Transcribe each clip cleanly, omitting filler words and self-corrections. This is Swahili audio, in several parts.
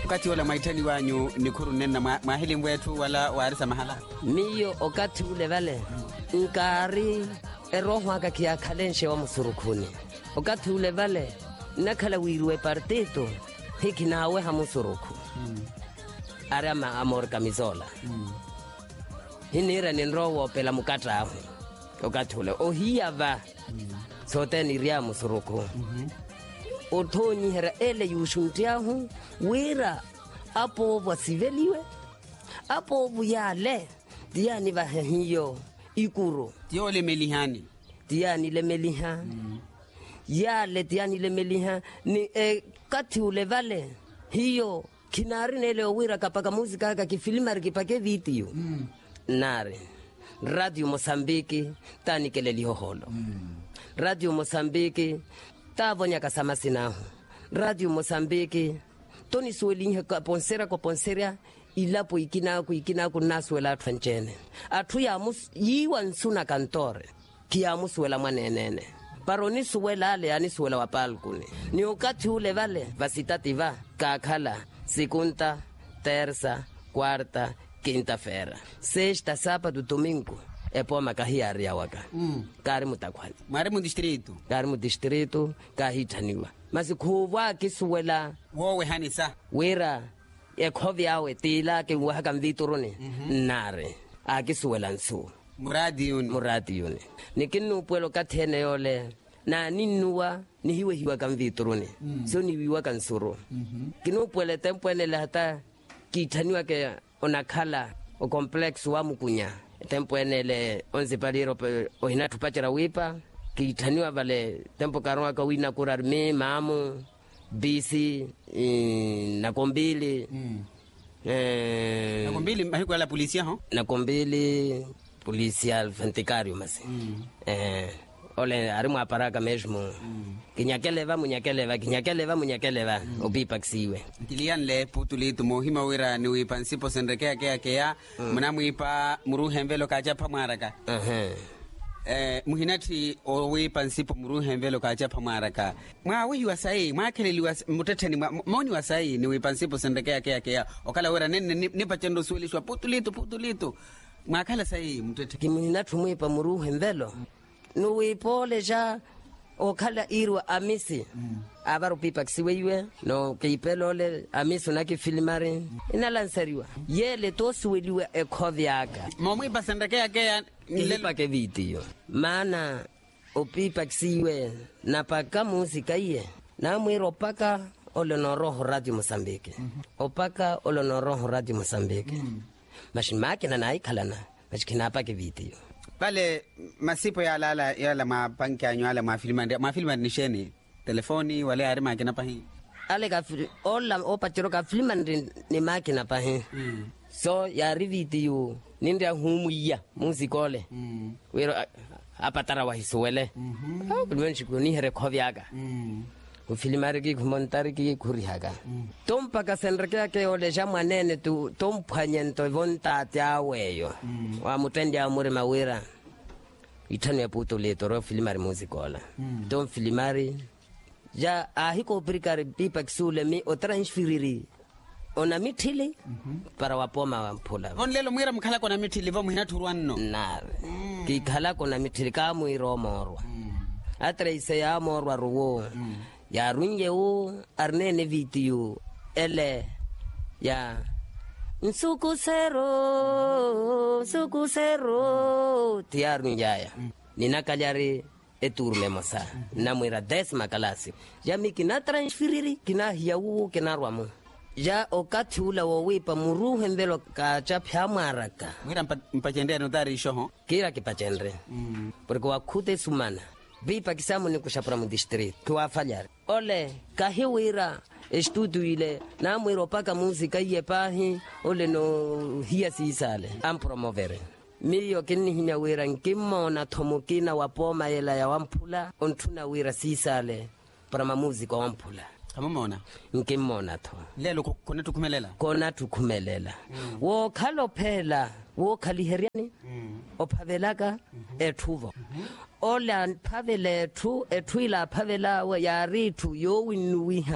Wakati wala maitani wanyu ni kuru nena mahili mwetu wala warisa mahala? Miyo okati ule vale nkari eroho haka kia kalenshe wa musurukuni. Okati ule vale nakala wirwe partito hiki na hawe hamusuruku. Arama amor kamizola. Hinira ninrowo pela mukata ahu. Okati ule ohiyava sote niria musuruku. Otoni hera ele yushuntiahu wira apo wasiveliwe apo buyale diani vahiyo ikuru tio le melihani diani le meliha yale diani le meliha ni kati ule vale hiyo kinari nele wira kapaka muzika kaka kifilmar kipake video nare Radio Mozambique tani keleli hoholo Radio Mozambique tavonya kasama sinahu Radio Mozambique toni suelinhe ka ponsera ko ponsera ilapo ikina kunaswela twanchene atuya mus yiwan suna kantore kia muswela mwanenene paroni suwela ale ani suwela wapalkuni ni ukati ule vale vasitativa kakhala segunda terça quarta quinta-feira sexta sábado domingo epo makahiyari waka kari mutakwani kari mu distrito kahitaniwa masikhuwa kisuwela wowe hanisa wera ekhovi awe tila ke wahaka mvituruni nare akisuwela nsu muradi yuni nikinu puelo kathene yole na ninuwa nihiwe hiwa kamvituruni so niwiwa kansuru kinu puele tempene la hata kitaniwa ke onakhala o complex wa mukunya tempo enele onze paliro ohina tupachara wipa kitaniwa vale tempo karonga ka wina kurarme mamu bisi nakombili nakombili mahiko la polisia ho nakombili policial fanticario masi ole arimu aparaka mesmo kinyakeleva munyakeleva obipa ksiwe kilian le putulitu mohima wira ni wipansipo sendrekea kea mnamuipa muruhembelo kajapa maraka muhinati o wipansipo muruhembelo kajapa maraka mwa wihi wasai makeleli muteteni moni wasai ni wipansipo sendrekea kea okala wira nene nipa chendo suelishwa putulitu makala sai mutete kiminatu muipa muruhembelo nuwipole ja okhala irwa amisi abaru pipa ksiwe no keipelole amisi naki filmari inalansariwa yele tosuweliwe ekhovyaka momwe pasendeke yake nilepa ke video mana opipa ksiwe napaka musika iye na mwiro paka olonoro Radio Mozambique opaka olonoro Radio Mozambique mashimake na naikhalana mashikina ke video pale masipo ya la mapanki anyo ala mafilma nisheni telefoni wale ari makina pahi ale ka ola opachiro ka filma ni makina pahi so ya video nindi ahumuya muzikole wero apatara wa hiswele kulwenshi kuni here khovyaka ufilmari ki kumontari ki kurihaga tompa ka senreke yake ole jamwanene tu tomphanyento vonta taweyo wa mutendi amure mawira itano ya puto letoro filmari muzikola tom filmari ja ahiko brikari pipa ksule mi otra inspiriri ona mitili para wapoma wampula von lelo mwira mkhala kona mitili vo muhina turwanno nare ki khala kona mitili ka muiro morwa atra ise ya morwa ruwo ya runye u arnene video ele ya nsuku sero tiaru njaya ninakalyari eturme mosa namwira desma kalasi ya mikina transferiri kina hiyawu kinarwamu ya okati ula wowipa muruhe mbelo kacha pyamaraka mwira mpachendea notari shoho kira kipachendre porque wakute sumana vipa kisamu ni kushapura mu district kwa falyari ole kahiwira estudio ile na mwiro paka muzika yepahi ole no hiya sisale am promovere miyo kinni hinya wira nkimona thomukina wapoma yela ya wampula ontuna wira sisale para muzika wampula amamona nkimona tho lelo kona tukhumelela wo khalo phela wo khaliheriani ophavelaka ethuvo ola phavele ethuila phavela wa ya rithu yo winuwiha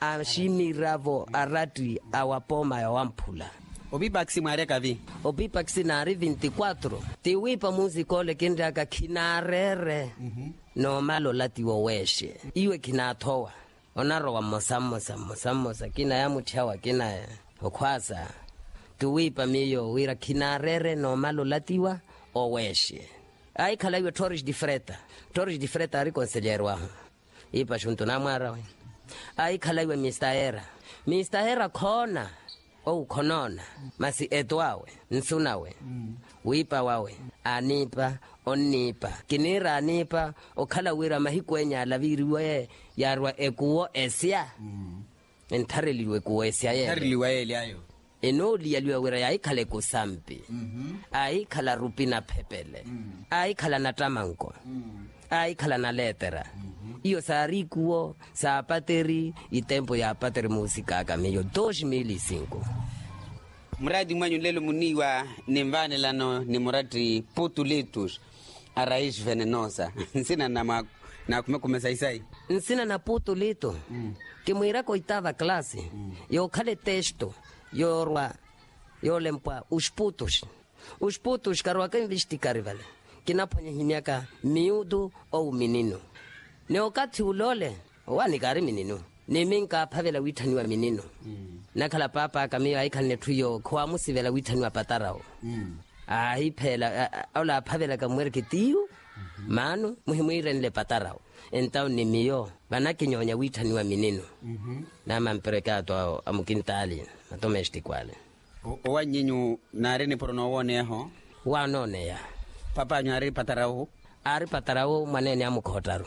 ashimiravo arati awapoma ya wampula. Obipaksi mwareka vi? Obipaksi nari 24. Tiwipa muzikole kindaka kinarere. No malo lati waweshe. Iwe kinatoa. Onaro wa mosamosa. Kina ya mutiawa kina ya okwasa. Tiwipa miyo wira kinarere no malo latiwa oweshe. Ai kala iwe Torres de Freta. Torres de Freta ari conselheiro waho. Ipa shuntu na mwara we. Ai kala iwe Mr. Hera kona. Konona. Masi etwawe. Nsunawe. Wipa wawe. Anipa. Onipa. Kinira anipa. Okala wira mahikwenya alaviriwe. Yarwa ekuwo esia. Entareliwe kuwo esia ye. Entareliwe ele ayo. Enoli yaliwe wira ya ikale kusampi. Aikala rupina pepele. Aikala natamanko. Aikala na letera. Iyo sarikuo, sa pateri, itempo ya pateri musika akameyo 2005. Mradi mwanyu lelo muniwa nimvane lano ni murati Putulitos a raiz venenosa. Nsina na kumekumesa isai? Nsina na Putulito. Kimwira koitava klase. Yo kale texto. Yo lempa os putos. Os putos karuaka investigari vale. Kinaponya himiaka miudo ou menino. Neokati ulole, wanikari menino. Neminka pavela witani wa menino. Nakala papa kamiyo aikali netuyo kwa musivela witani wa patarao. Ahipela, aula pavela kamwere kitiyo, manu, muhimuire nile patarao. Entao ni miyo, banaki nyonya witani wa menino. Nama mperekato amukintali, matomeshti kwale. Owa nyinyu narene porono wone ho? Wanone ya. Papa nyari patarao? Ari patarao manene amukotaru.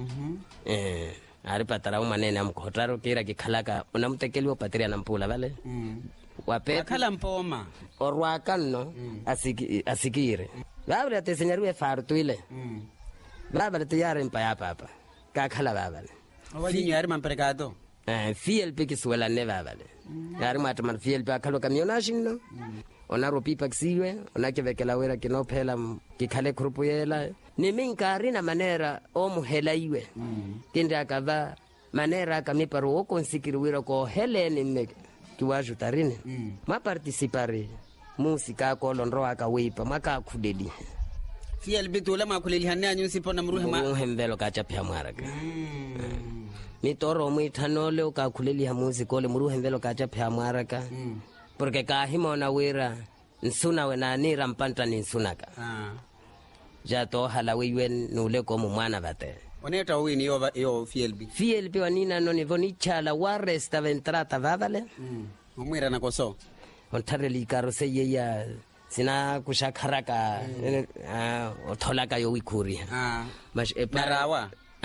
Ari patarao manene amukotaru kira kikalaka unamutekeliwa patiria na mpula vale. Wakala mpoma? Orwakano asikire. Babale atesenyariwe faru tuile. Babale tuyare mpaya papa. Kakala babale. Owa nyinyu yari mamperekato? Fiel piki suela ne babale. Yari mataman fiel pa kalo kamionashino. Onaro pipa kisiwe, onakivekela wera kinopela kikale krupu yela. Ni minkari na manera omu hela iwe. Kinde akava manera kamiparu oko nsikiri wira ko hele ni mme kiwaju tarine. Ma participare musika ko lonro akawipa maka kudeli. Fiel bitu la makuleli hannya nyusi pona mruhe ma. Muhembelo kacha pia mwaraga. Mitoro muithanole ukakuleli ha musika le mruhe mbelo kacha pia mwaraga. Porque kahimo na wira nsuna wena nira mpanta ni nsunaka. Jato halawiwe nule komu mwana bate. Oneta wini yo fielbi? Fielbi wanina noni vonichala waresta ventrata vavale. Umwira na koso? Ontareli karose yeya sina kushakaraka otolaka yo wikuri. Narawa?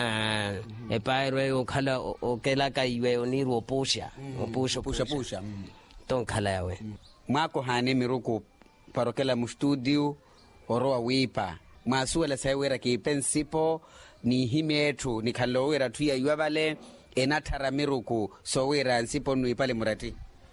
Epairwe okala okelaka iwe oniru opusha. Pusha. Tonkala yawe. Mwako hane miruku parokela mustudio oroa wipa. Masuela saiwera ki pensipo ni himetu ni kalowera tuya yuabale enatara miruku sowera nsipo nui pale murati.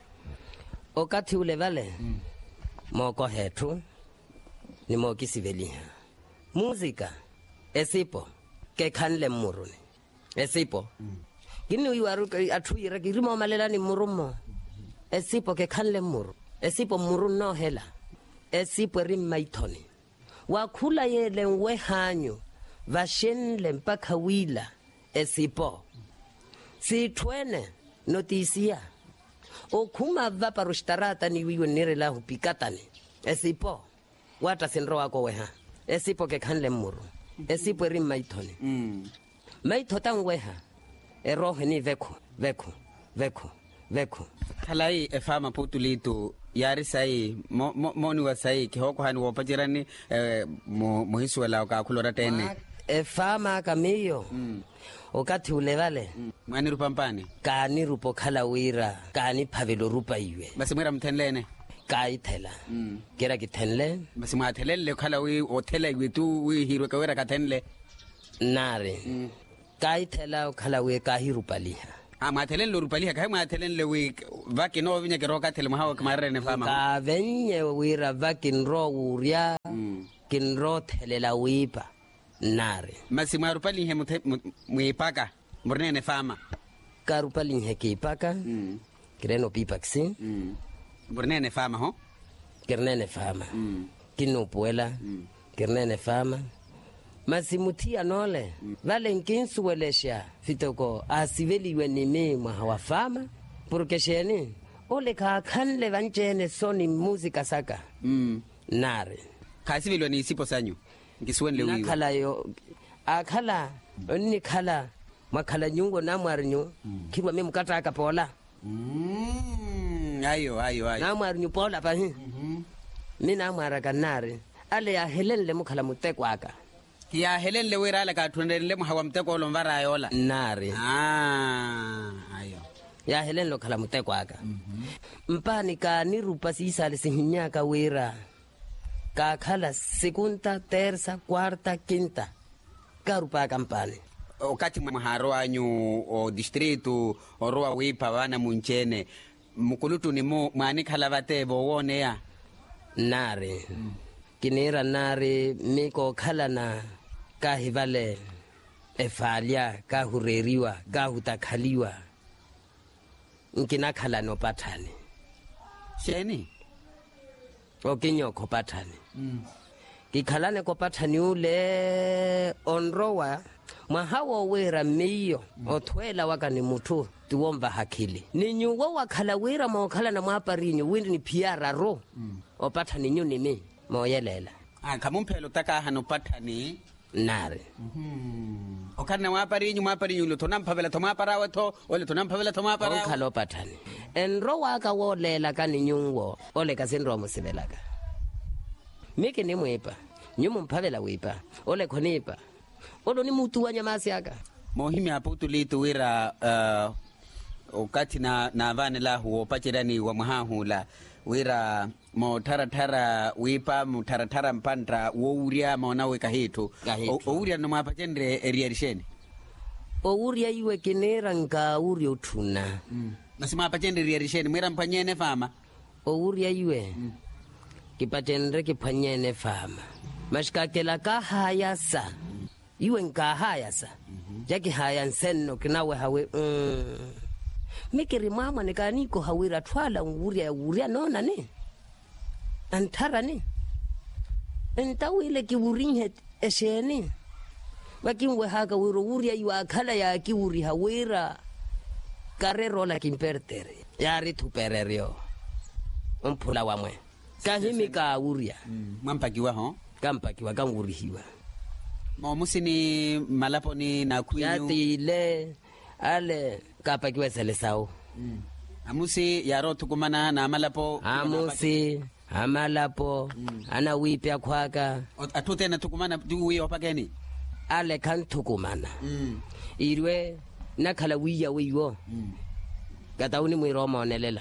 Okati ule vale moko hetu ni moki sivelia. Muzika esipo ke kanle muruni. Esipo. Gini uiwaru atuira kirimo malela ni murumo. Esipo ke kanle muru. Esipo muru no hela. Esipo rimaitoni. Wakula yele nwe hanyo. Vashenle mpaka wila. Esipo. Si twene notisia. Okuma vapa rushtarata ni wiwe nire la hupikatani. Esipo. Wata sinro wako weha. Esipo ke kanle muru. Esipo rimaitoni. Maitota weha. Erohe ni veku. Kalai efama Putulito yari sai moni wa sai kihoko hani wapajirani muhisu wala ukakulora tene efama kamiyo okati ulevale mwani rupampane kani rupo kala wira kani pavelo rupa iwe basi mwira mtenlene kai tela kera kitenle basi mwatelele kala wi otela iwe tu wi hirwe kawera katenle nare kai tela kala wi kahirupaliha Matelen lo rupaliha kai matelen le wi vakin no vinya keroka tele mahawa kamare ne fama ka venye wira vakin ro uria kin ro tele la wipa nare masi marupali he muipaka murne ne fama karupali nhekipaka kireno pipaksi Burnene fama ho? kirnene fama kinupuela kirnene fama masimutia nole vale nkinsuwelesha fitoko asiveliwe nimi mwa fama porque sheni ole ka kanle vanchene soni muzika saka nare Kasiviliwa ni isipo sanyu ngisuwenle wiwa nakhala yo akhala ni khala makhala nyungo namwarinyo kirwa me mukata akapola ayo namwarinyo pola pa mina amwara kanare ale ya helenle mukhala mutekwaka ya helenle wira ka thundelele muhawa mteko lomvara ayola nare ayo ya helenlo khala mutekwaka mpani ka nirupa sisale sihinyaka wira ka khala segunda terza cuarta quinta karupa kampani wakati maharo wanyu o distrito oroa wipa wana munchene mukulutu ni mwani khala vatebo wone ya nare kinera nare miko khala na kahivale efalia kahureriwa kahutakhaliwa nkina khala no pathane sheni okinyoko pathane kikhalane ko pathani ule onrowa mwahawo wera miyo othwela wakani muthu tiwomba hakhili ninyuwo wakhala wera mokhala na mwaparinyo windi ni piara ro opathani nyuni mi moyelela kamumphelo taka hano pathani nare okana mwaparinyo lo thona mphavela thoma parawe tho ole thona mphavela thoma parawe okhala opathani enro waka wolela ka ninyuwo ole ka senro mosibelaka mike ni mwepa nyumu mphavela wipa ole khonipa olo ni mutu wa nyamasi aka mohimi hapo tulitu wira wakati na vane la huo pachirani wa mahahula wira mo taratara wipa mo taratara mpanta wouria maona weka hitu ouria no mapachendre erierisheni ouria iwe kinera nka uri uthuna nasima pachendre erierisheni mwira mpanyene fama ouria iwe kipachendre kipanyene fama mashikakela ka hayasa iwe nka hayasa jaki haya nsenno kinawe hawe mikiri mama nikaniko hawira twala uria nona ni antara ni entawile kiwurinhe esheni wakimwe haka wiro uria iwa khala ya kiwuri hawira karero la kimpertere yari tupererio umpula wamwe kahimika uria mwampakiwa ho kampakiwa kangurihiwa Momusi ni malapo ni nakuinyu yati ile ale kapakiwa selesao amusi yaro tukumana na malapo amusi amalapo ana wipya kwaka atute na tukumana duwi opageni ale kan tukumana irwe nakhala wiya wiwo katauni mwiroma onelela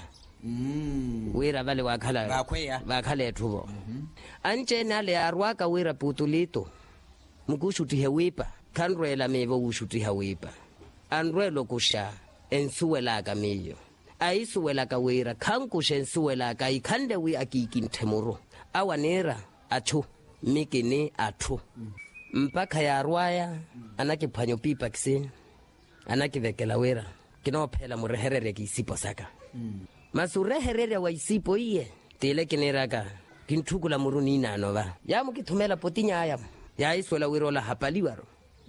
wira vale wakhala wakhala ethubo anje nale arwaka wira putulito mukushuti hewipa kanrwela mevo ushuti hewipa anrwelo kusha ensuwela ka miyo aisuwela ka wira kankusha ensuwela ka ikhande wi akikinthemuro awanera athu mikini athu mpaka ya arwaya anakiphanyo pipa kisi anakivekela wira kinophela mureherere kisipo saka masureherere wa isipo iye tile kineraka kinthukula muruni nano ba yamukithumela potinya aya ya iswela wirola hapaliwaro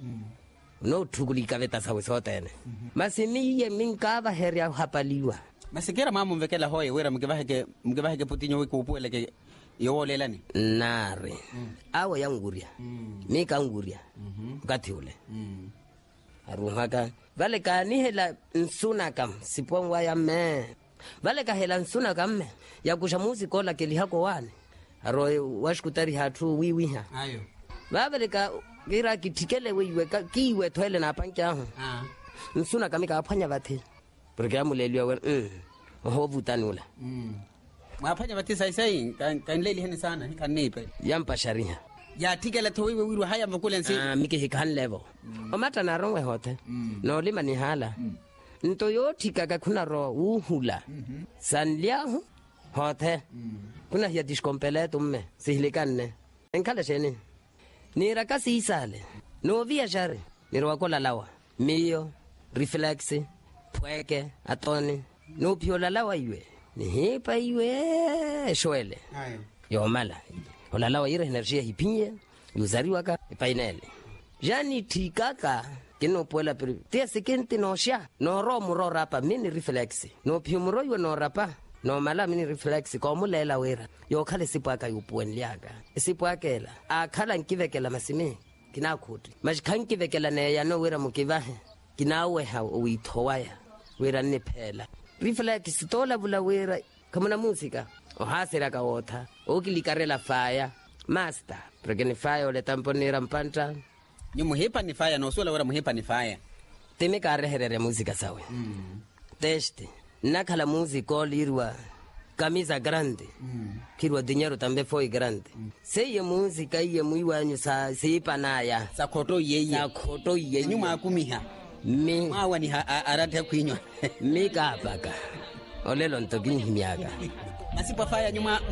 no thugulika veta sawe sotene masimi ye minkava heria hapaliwa masikera mamu mvekela hoye wera mgevaheke putinyo wiku upueleke yowolelani nare awo yanguria mika nguria ngati ule aruhaka vale kanihela nsuna kam sipongwa ya me vale kahela nsuna kam me ya kusha muzikola keli hako wane aro washkutari hatu wiwiha ayo vaveleka gira kitikele wiwe kiwe twele na panchaho nsuna kamika aphanya vathe porque amuleliwa we hovutanula mwaphanya vathe sai kanleli hene sana kanipe yampa sharia ya tikela thowiwe wiru haya mvukule nsi miki hikan level omata na rongwe hote no lima ni hala nto yothika ka khuna ro uhula sanlia hote kuna hiya discompleto mme sihlikanne enkhala sheni nira kasi isale no via jare nira wakola lawa miyo reflex pweke atoni no piola lawa iwe ni hipa iwe shwele yo mala ola lawa ire energia hipinye yuzariwa ka painele jani tikaka kino puela pero tia sekente no sha no ro muro rapa mini reflex no piumuro yo no rapa no mala mini reflex ko mulela wera yo khale sipaka yupuenliaga sipakela akhala nkivekela masime kinakhuti majikhankivekela ne ya no wera mukivahe kinawe ha uithowaya wera ne phela reflex tola bula wera kamuna musika o hasera ka otha o kilikarela fire master porque ni fire ole tamponera mpanta ni muhipa ni fire no sola wera muhipa ni fire teme ka reherere musika sawe teste nakhala musiko lirwa camisa grande kirwa dinero tambe foi grande seye musika iye muiwanyu sa sipa naya sa khoto yeye nyuma akumiha mi mawa ni arate kwinywa mi ka baka olelo ntokinyi miaka nasipa fire nyuma